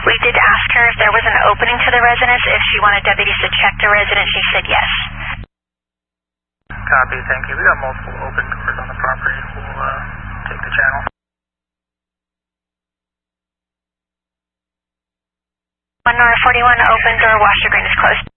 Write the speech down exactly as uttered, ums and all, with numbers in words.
We did ask her if there was an opening to the residence, if she wanted deputies to check the residence. She said yes. Copy, thank you. We got multiple open doors on the property. We'll uh, take the channel. one R forty-one, open door, washer green is closed.